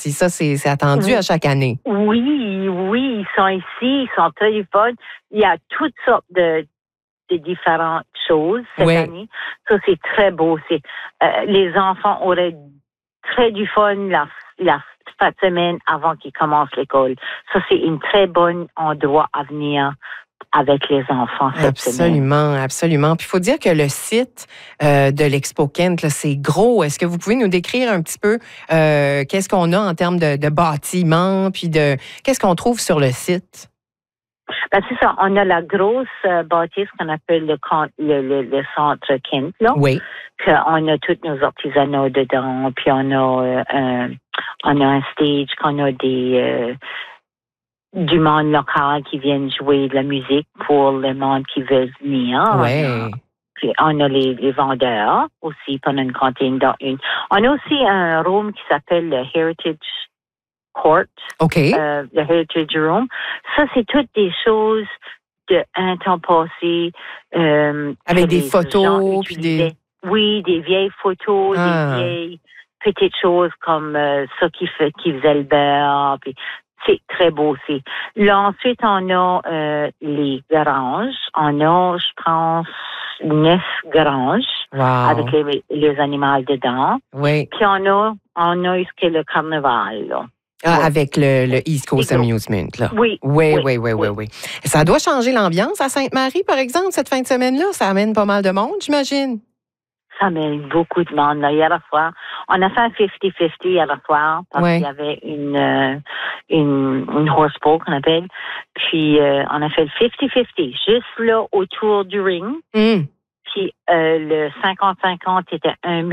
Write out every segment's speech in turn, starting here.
aussi. Ça, c'est attendu à chaque année. Oui, ils sont ici, ils sont très fun. Il y a toutes sortes de différentes choses cette année. Ça, c'est très beau. Les enfants auraient très du fun la fin de semaine avant qu'ils commencent l'école. Ça, c'est un très bon endroit à venir avec les enfants cette semaine. Absolument. Puis il faut dire que le site de l'Expo Kent, là, c'est gros. Est-ce que vous pouvez nous décrire un petit peu qu'est-ce qu'on a en termes de bâtiments, puis qu'est-ce qu'on trouve sur le site? Ben, c'est ça. On a la grosse bâtisse qu'on appelle le centre Kent, là. Oui. On a tous nos artisanaux dedans, puis on a un stage qu'on a du monde local qui viennent jouer de la musique pour le monde qui veut venir. Oui. Puis on a les vendeurs aussi pendant une cantine dans une. On a aussi un room qui s'appelle le Heritage Court. OK. Le Heritage Room. Ça, c'est toutes des choses d'un temps passé. Avec des photos, puis des... Oui, des vieilles photos, des vieilles petites choses comme ça qui faisait le beurre. Puis c'est très beau aussi. Là, ensuite, on a les garages. On a, je pense, 9 garages avec les animaux dedans. Oui. Puis on a ce qu'est le carnaval, là. Avec le East Coast Amusement, là. Oui. Ça doit changer l'ambiance à Sainte-Marie, par exemple, cette fin de semaine-là. Ça amène pas mal de monde, j'imagine. Ça amène beaucoup de monde. Là. Hier soir, on a fait un 50-50 hier soir parce qu'il y avait une horse pole qu'on appelle. Puis, on a fait le 50-50 juste là autour du ring. Puis, le 50-50 était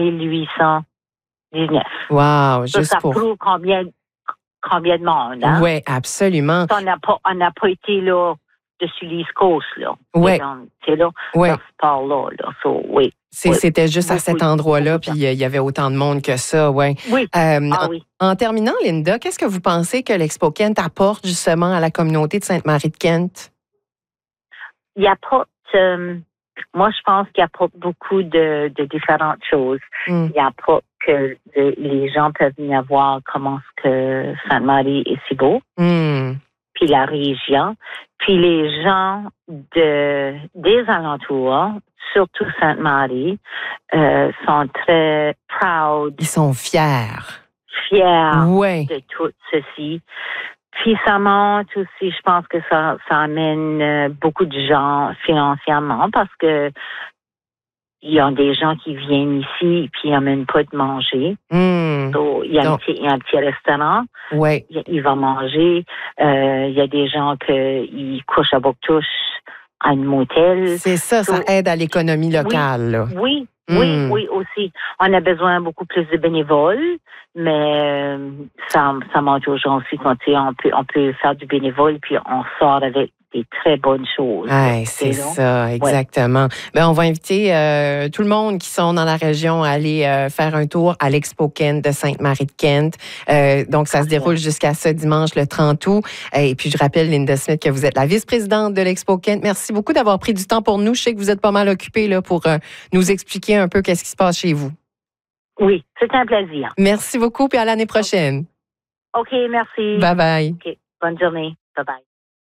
1819. Wow, ça prouve combien de monde, hein? Oui, absolument. On n'a pas été là dessus l'East Coast, là. Oui. C'est là, dans ce part-là, là. So, oui. C'était juste à cet endroit-là, puis il y avait autant de monde que ça, oui. Oui. En terminant, Linda, qu'est-ce que vous pensez que l'Expo Kent apporte justement à la communauté de Sainte-Marie de Kent? Il apporte, moi, je pense qu'il apporte beaucoup de différentes choses. Il apporte que les gens peuvent venir voir comment que Sainte-Marie est si beau. Puis la région. Puis les gens des alentours, surtout Sainte-Marie, sont très proud. Ils sont fiers de tout ceci. Puis ça monte aussi, je pense que ça amène beaucoup de gens financièrement parce que il y a des gens qui viennent ici puis ils n'amènent pas de manger. So, il y a un petit restaurant. Oui. Il va manger. Il y a des gens qui couchent à Bouctouche à un motel. C'est ça, ça aide à l'économie locale. Là. Oui, aussi. On a besoin beaucoup plus de bénévoles, mais ça montre aux gens aussi quand on peut faire du bénévole puis on sort avec des très bonnes choses. C'est ça, exactement. Ben, on va inviter tout le monde qui sont dans la région à aller faire un tour à l'Expo Kent de Sainte-Marie de Kent. Donc, ça se déroule jusqu'à ce dimanche, le 30 août. Et puis, je rappelle, Linda Smith, que vous êtes la vice-présidente de l'Expo Kent. Merci beaucoup d'avoir pris du temps pour nous. Je sais que vous êtes pas mal occupée là, pour nous expliquer un peu qu'est-ce qui se passe chez vous. Oui, c'est un plaisir. Merci beaucoup, puis à l'année prochaine. OK, merci. Bye-bye. OK, bonne journée. Bye-bye.